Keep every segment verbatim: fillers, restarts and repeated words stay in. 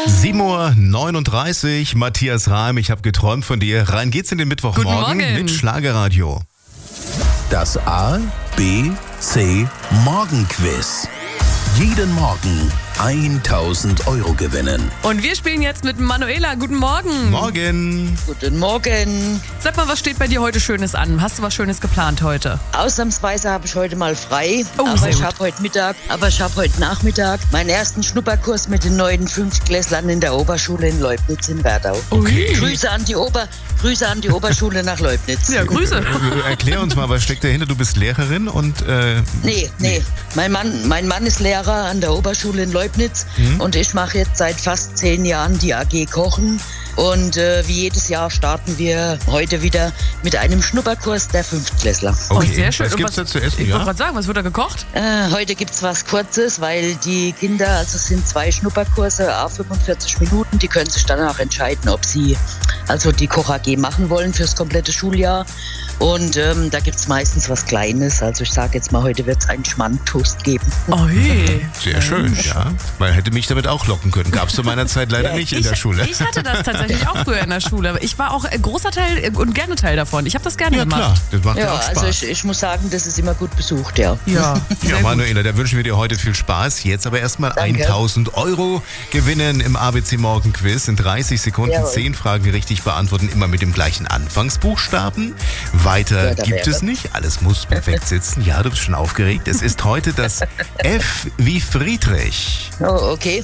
sieben Uhr neununddreißig, Matthias Reim, ich habe geträumt von dir. Rein geht's in den Mittwochmorgen Guten Morgen. mit Schlagerradio. Das A, B, C Morgenquiz. Jeden Morgen tausend Euro gewinnen. Und wir spielen jetzt mit Manuela. Guten Morgen. Morgen. Guten Morgen. Sag mal, was steht bei dir heute Schönes an? Hast du was Schönes geplant heute? Ausnahmsweise habe ich heute mal frei, Oh, aber sehr ich gut. habe heute Mittag, aber ich habe heute Nachmittag meinen ersten Schnupperkurs mit den neuen Fünftklässlern in der Oberschule in Leubnitz in Werdau. Okay. Grüße an die Ober, Grüße an die Oberschule nach Leubnitz. Ja, Grüße. Äh, Erklär uns mal, was steckt dahinter? Du bist Lehrerin und... Äh, Nee, nee. Mein Mann, mein Mann ist Lehrer an der Oberschule in Leubnitz und ich mache jetzt seit fast zehn Jahren die A G Kochen. Und äh, wie jedes Jahr starten wir heute wieder mit einem Schnupperkurs der Fünftklässler. okay. Oh, sehr schön. Was Und gibt's da zu essen? Ich wollte Ja? gerade sagen, was wird da gekocht? Äh, heute gibt's was Kurzes, weil die Kinder, also es sind zwei Schnupperkurse, a fünfundvierzig Minuten, die können sich danach entscheiden, ob sie also die Koch-A G machen wollen fürs komplette Schuljahr. Und ähm, da gibt's meistens was Kleines, also ich sage jetzt mal, heute wird's einen Schmand-Toast geben. Oh je. Sehr schön, ja. Man hätte mich damit auch locken können. Gab's zu meiner Zeit leider nicht in der Schule. Ich hatte das tatsächlich auch früher in der Schule. Aber ich war auch ein großer Teil und gerne Teil davon. Ich habe das gerne Ja klar, gemacht. das macht ja Ja, auch Spaß. also ich, ich muss sagen, das ist immer gut besucht, ja. Ja, Ja, sehr gut. Manuela, da wünschen wir dir heute viel Spaß. Jetzt aber erstmal Danke. tausend Euro gewinnen im A B C Morgen Quiz. In dreißig Sekunden Jawohl. zehn Fragen richtig beantworten, immer mit dem gleichen Anfangsbuchstaben. Weiter Ja, da gibt wäre. es nicht. Alles muss perfekt sitzen. Ja, du bist schon aufgeregt. Es ist heute das F wie Friedrich. Oh, okay.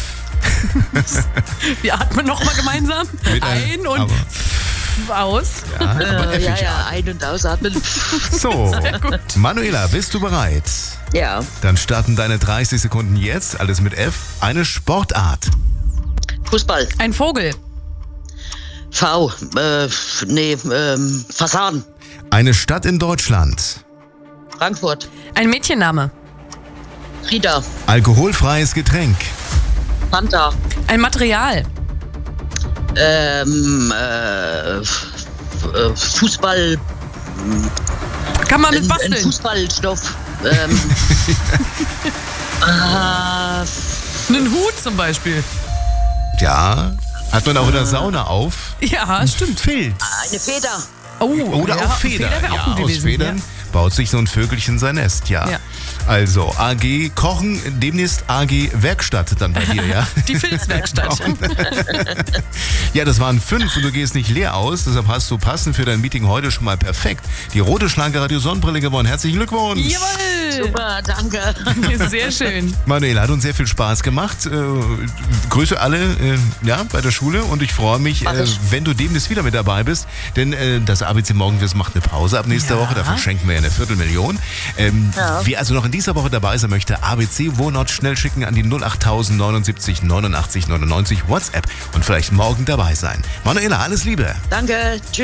Wir atmen nochmal gemeinsam Mit einem- ein und aber- aus. Ja, aber Äh, ja, F ja, ein- und ausatmen. So, Manuela, bist du bereit? Ja, Dann starten deine dreißig Sekunden jetzt. Alles mit F. Eine Sportart. Fußball. Ein Vogel. V, äh, nee, ähm, Fasan. Eine Stadt in Deutschland. Frankfurt. Ein Mädchenname. Frieda. Alkoholfreies Getränk. Fanta. Ein Material. Ähm, äh, F- äh, Fußball. Kann man mit Ein, ein basteln. Fußballstoff. Ähm, ah, Einen Hut zum Beispiel. Ja. Hat man auch in der Sauna auf. Ja, stimmt. Filz. eine Feder. Oh, Oder ja, auch Feder. Feder wäre auch ja, gut aus gewesen. Federn baut sich so ein Vögelchen sein Nest, ja. Ja. Also, A G Kochen, demnächst A G Werkstatt dann bei dir, ja? Ja. Die Filzwerkstatt. Ja, das waren fünf und du gehst nicht leer aus, deshalb hast du passend für dein Meeting heute schon mal perfekt die rote Schlagerradio Sonnenbrille gewonnen. Herzlichen Glückwunsch! Jawohl. Super, danke. Sehr schön. Manuela, hat uns sehr viel Spaß gemacht. Äh, Grüße alle äh, ja, bei der Schule und ich freue mich, Mach äh, ich. wenn du demnächst wieder mit dabei bist, denn äh, das A B C Morgenquiz macht eine Pause ab nächster Ja. Woche, dafür schenken wir ja eine Viertelmillion. Ähm, Ja. Wer also noch in dieser Woche dabei sein möchte, A B C Wohnort schnell schicken an die null achttausend neunundsiebzig neunundachtzig neunundneunzig WhatsApp und vielleicht morgen dabei sein. Manuela, alles Liebe! Danke. Tschüss.